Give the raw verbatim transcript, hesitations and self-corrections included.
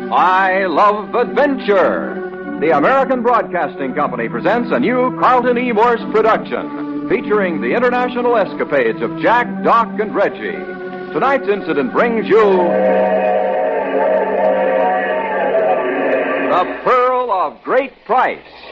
I Love Adventure. The American Broadcasting Company presents a new Carlton E. Morse production featuring the international escapades of Jack, Doc, and Reggie. Tonight's incident brings you The Pearl of Great Price.